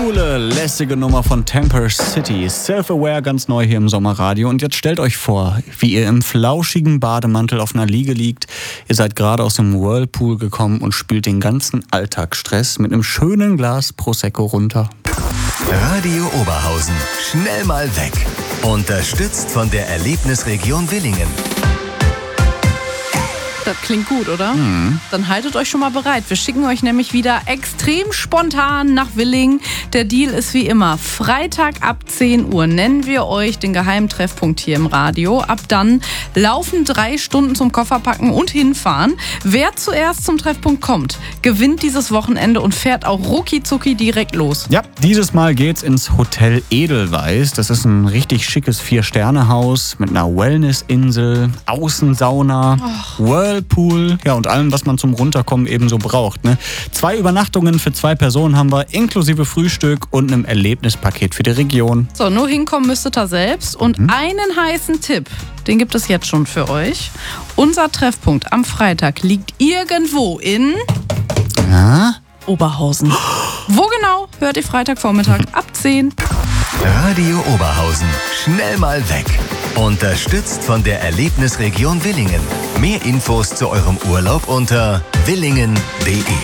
Coole, lässige Nummer von Temper City. Self-Aware, ganz neu hier im Sommerradio. Und jetzt stellt euch vor, wie ihr im flauschigen Bademantel auf einer Liege liegt. Ihr seid gerade aus dem Whirlpool gekommen und spült den ganzen Alltagsstress mit einem schönen Glas Prosecco runter. Radio Oberhausen. Schnell mal weg. Unterstützt von der Erlebnisregion Willingen. Das klingt gut, oder? Dann haltet euch schon mal bereit. Wir schicken euch nämlich wieder extrem spontan nach Willingen. Der Deal ist wie immer, Freitag ab 10 Uhr nennen wir euch den geheimen Treffpunkt hier im Radio. Ab dann laufen 3 Stunden zum Kofferpacken und hinfahren. Wer zuerst zum Treffpunkt kommt, gewinnt dieses Wochenende und fährt auch rucki-zucki direkt los. Ja, dieses Mal geht's ins Hotel Edelweiss. Das ist ein richtig schickes 4-Sterne-Haus mit einer Wellness-Insel, Außensauna, Whirlpool, ja, und allem, was man zum Runterkommen ebenso braucht. Ne? 2 Übernachtungen für 2 Personen haben wir, inklusive Frühstück und einem Erlebnispaket für die Region. So, nur hinkommen müsstet ihr selbst. Und einen heißen Tipp, den gibt es jetzt schon für euch. Unser Treffpunkt am Freitag liegt irgendwo in Oberhausen. Wo genau, hört ihr Freitagvormittag ab 10. Radio Oberhausen. Schnell mal weg. Unterstützt von der Erlebnisregion Willingen. Mehr Infos zu eurem Urlaub unter willingen.de.